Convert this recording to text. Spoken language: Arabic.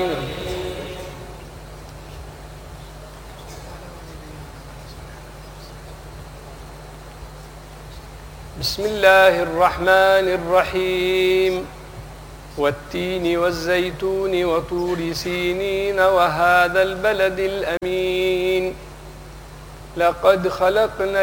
بسم الله الرحمن الرحيم والتين والزيتون وطور سينين وهذا البلد الأمين لقد خلقنا